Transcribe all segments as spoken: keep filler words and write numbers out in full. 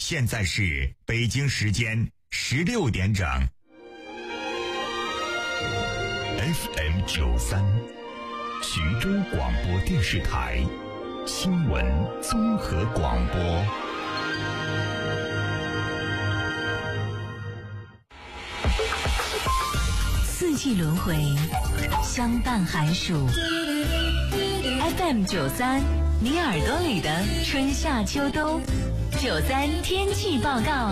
现在是北京时间十六点整。F M 九三，徐州广播电视台新闻综合广播。 四季轮回，相伴寒暑。F M 九三，你耳朵里的春夏秋冬。九三天气报告，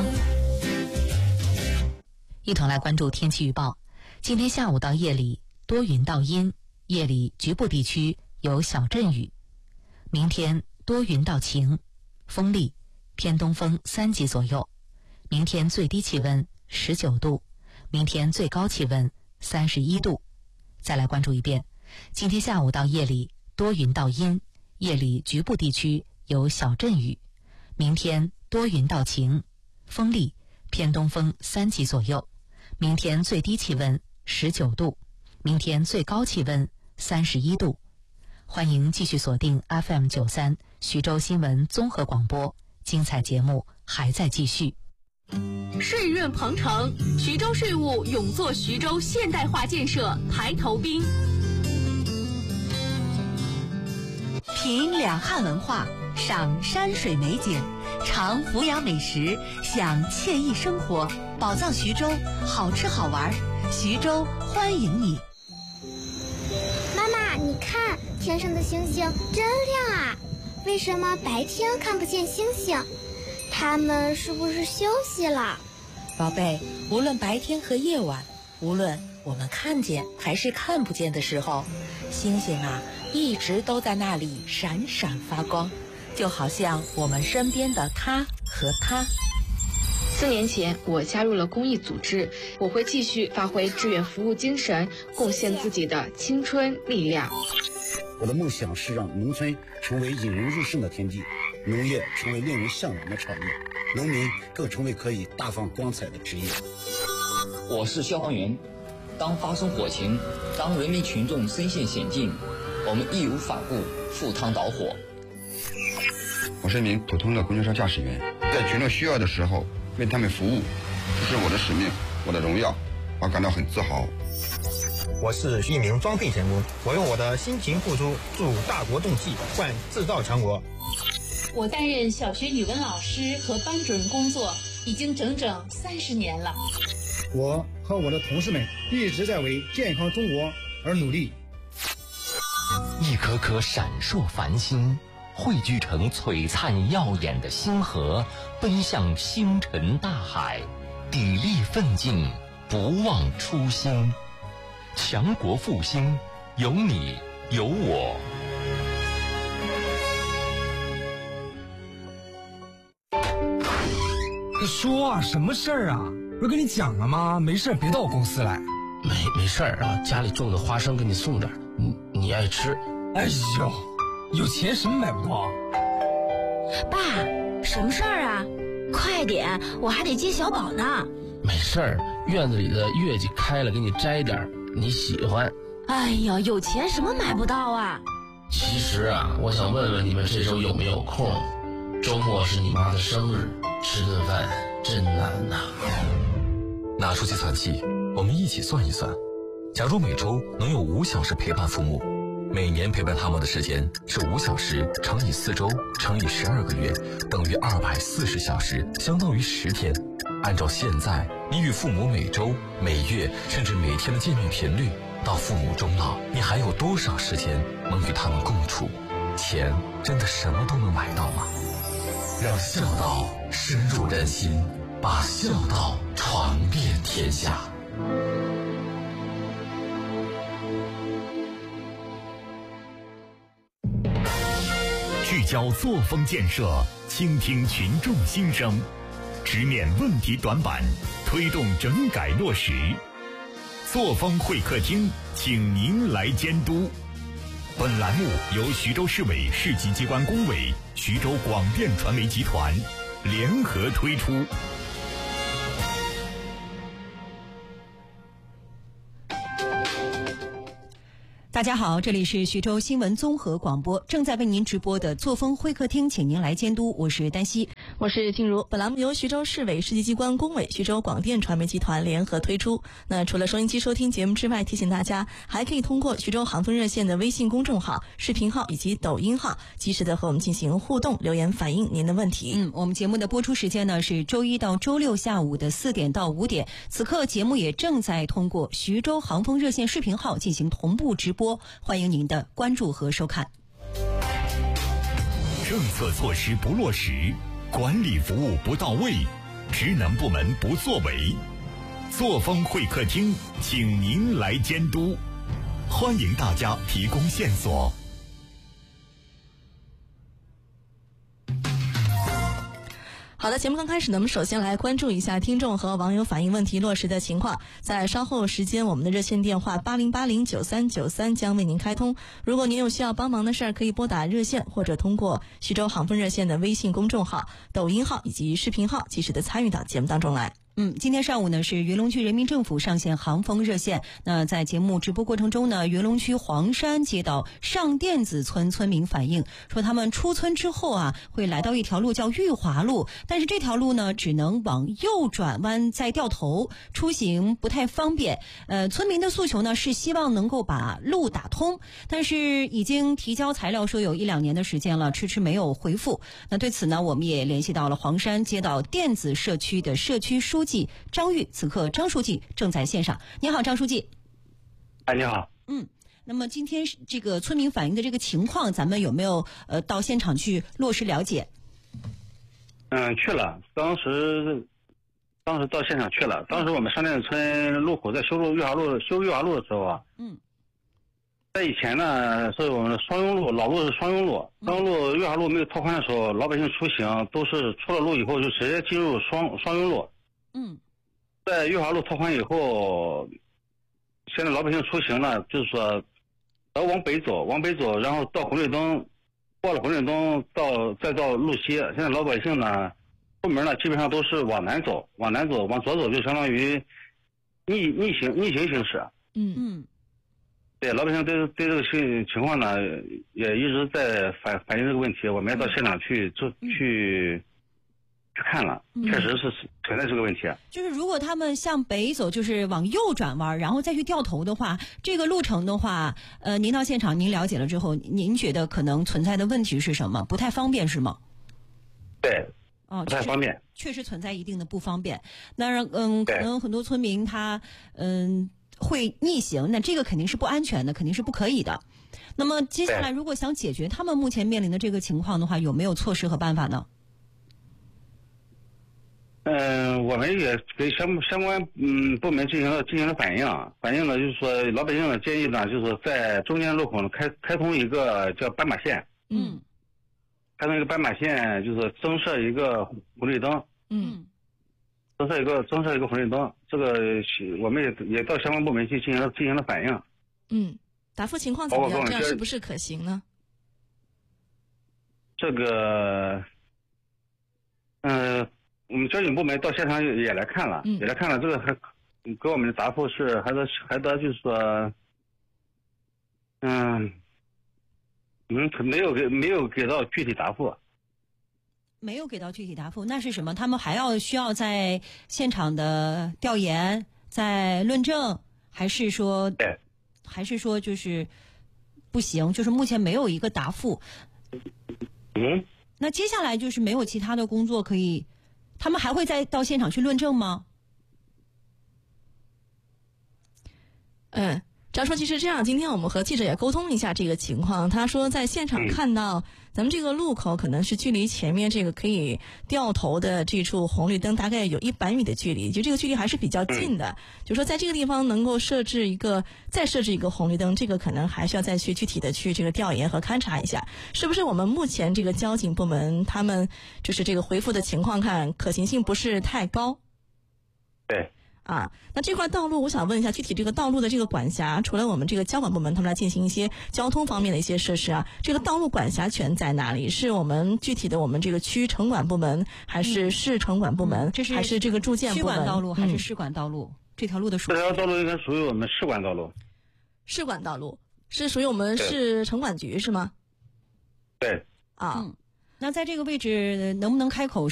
一同来关注天气预报。今天下午到夜里多云到阴，夜里局部地区有小阵雨。明天多云到晴，风力偏东风三级左右。明天最低气温十九度，明天最高气温三十一度。再来关注一遍，今天下午到夜里多云到阴，夜里局部地区有小阵雨。明天多云到晴，风力偏东风三级左右。明天最低气温十九度，明天最高气温三十一度。欢迎继续锁定 F M 九三徐州新闻综合广播，精彩节目还在继续。 税润鹏程，徐州税务永做徐州现代化建设排头兵。 品两汉文化，赏山水美景，尝阜阳美食，享惬意生活。宝藏徐州，好吃好玩，徐州欢迎你。 妈妈，你看天上的星星真亮啊！为什么白天看不见星星？它们是不是休息了？ 宝贝，无论白天和夜晚，无论我们看见还是看不见的时候，星星啊一直都在那里闪闪发光，就好像我们身边的他和他。 四年前，我加入了公益组织，我会继续发挥志愿服务精神，贡献自己的青春力量。 我的梦想是让农村成为引人入胜的天地，农业成为令人向往的产业，农民更成为可以大放光彩的职业。 我是消防员，当发生火情，当人民群众身陷险境，我们义无反顾，赴汤蹈火。 我是一名普通的公交车驾驶员，在群众需要的时候为他们服务，这是我的使命，我的荣耀，我感到很自豪。 我是一名装配员工，我用我的辛勤付出，助大国动气，换制造强国。 我担任小学语文老师和班主任工作已经整整三十年了。 我和我的同事们一直在为健康中国而努力。 一颗颗闪烁繁星汇聚成璀璨耀眼的星河，奔向星辰大海，砥砺奋进，不忘初心。强国复兴，有你有我。 说啊，什么事儿啊？不是跟你讲了吗？没事别到公司来。 没没事儿啊，家里种的花生给你送点，你你爱吃。 哎呦，有钱什么买不到？ 爸，什么事儿啊？快点，我还得接小宝呢。 没事儿，院子里的月季开了，给你摘点，你喜欢。 哎呀，有钱什么买不到啊？ 其实啊，我想问问你们这周有没有空？周末是你妈的生日，吃顿饭真难呐。 拿出计算器，我们一起算一算。假如每周能有五小时陪伴父母，每年陪伴他们的时间是五小时乘以四周乘以十二个月，等于二百四十小时，相当于十天。按照现在你与父母每周、每月甚至每天的见面频率，到父母终老，你还有多少时间能与他们共处？钱真的什么都能买到吗？让孝道深入人心，把孝道传遍天下。 聚焦作风建设，倾听群众心声，直面问题短板，推动整改落实。作风会客厅，请您来监督。本栏目由徐州市委市级机关工委、徐州广电传媒集团联合推出。 大家好，这里是徐州新闻综合广播，正在为您直播的作风会客厅，请您来监督。我是丹曦， 我是静茹。本栏目由徐州市委市级机关工委、徐州广电传媒集团联合推出。那除了收音机收听节目之外，提醒大家还可以通过徐州航风热线的微信公众号、视频号以及抖音号，及时的和我们进行互动，留言反映您的问题。 嗯，我们节目的播出时间呢是周一到周六下午的四点到五点。此刻节目也正在通过徐州航风热线视频号进行同步直播，欢迎您的关注和收看。 政策措施不落实，管理服务不到位，职能部门不作为，作风会客厅请您来监督，欢迎大家提供线索。 好的，节目刚开始呢，我们首先来关注一下听众和网友反映问题落实的情况。在稍后时间，我们的热线电话八零八零九三九三将为您开通。如果您有需要帮忙的事儿，可以拨打热线，或者通过徐州航风热线的微信公众号、抖音号以及视频号，及时的参与到节目当中来。 嗯，今天上午呢是云龙区人民政府上线航风热线。那在节目直播过程中呢，云龙区黄山街道上甸子村村民反映说，他们出村之后啊，会来到一条路叫裕华路，但是这条路呢只能往右转弯再掉头，出行不太方便。呃，村民的诉求呢是希望能够把路打通，但是已经提交材料说有一两年的时间了，迟迟没有回复。那对此呢，我们也联系到了黄山街道甸子社区的社区书记张玉，此刻张书记正在线上。你好，张书记。 哎，你好。 嗯，那么今天这个村民反映的这个情况，咱们有没有呃到现场去落实了解？ 嗯，去了。当时当时到现场去了。当时我们上甸子村路口在修路裕华路修裕华路的时候啊， 嗯， 在以前呢是我们的双拥路，老路是双拥路，双拥路裕华路没有拓宽的时候，老百姓出行都是出了路以后就直接进入双双拥路。 嗯， 在裕华路拓宽以后，现在老百姓出行呢，就是说，要往北走，往北走，然后到红绿灯，过了红绿灯到再到路西。现在老百姓呢，出门呢基本上都是往南走，往南走，往左走就相当于逆逆行逆行行驶。 嗯嗯， 对，老百姓对对这个情情况呢，也一直在反反映这个问题。我们也到现场去就去。去看了，确实是存在这个问题。 就是如果他们向北走，就是往右转弯，然后再去掉头的话，这个路程的话，呃，您到现场您了解了之后，您觉得可能存在的问题是什么？不太方便是吗？ 对， 哦， 不太方便， 确实存在一定的不方便。那让嗯，可能很多村民他嗯会逆行，那这个肯定是不安全的，肯定是不可以的。那么接下来如果想解决他们目前面临的这个情况的话，有没有措施和办法呢？ 嗯，我们也给相相关嗯部门进行了进行了反映，反映呢就是说老百姓的建议呢，就是在中间路口呢开开通一个叫斑马线， 嗯， 开通一个斑马线，就是增设一个红绿灯， 嗯， 增设一个增设一个红绿灯，这个我们也也到相关部门去进行了进行了反映。 嗯，答复情况怎么样？这样是不是可行呢？ 这个，嗯、呃。我们交警部门到现场也来看了， 嗯、 也来看了。这个还给我们的答复是，还得还得就是说，嗯，嗯，没有给没有给到具体答复。 没有给到具体答复，那是什么？他们还要需要在现场的调研、在论证，还是说， 对， 还是说就是不行？就是目前没有一个答复。 嗯。 那接下来就是没有其他的工作可以。他们还会再到现场去论证吗？ 嗯，张书记是这样，今天我们和记者也沟通一下这个情况。他说在现场看到咱们这个路口可能是距离前面这个可以掉头的这处红绿灯大概有一百米的距离，就这个距离还是比较近的。就说在这个地方能够设置一个再设置一个红绿灯，这个可能还需要再去具体的去这个调研和勘察一下，是不是我们目前这个交警部门他们就是这个回复的情况看可行性不是太高。 对。 啊，那这块道路我想问一下，具体这个道路的这个管辖，除了我们这个交管部门他们来进行一些交通方面的一些设施啊，这个道路管辖权在哪里？是我们具体的我们这个区城管部门，还是市城管部门， 嗯、这是还是这个住建部门？ 区管道路还是市管道路？嗯、这条路的属这条道路应该属于我们市管道路。 市管道路。 是属于我们市城管局是吗？ 对。 啊、 嗯，那在这个位置能不能开口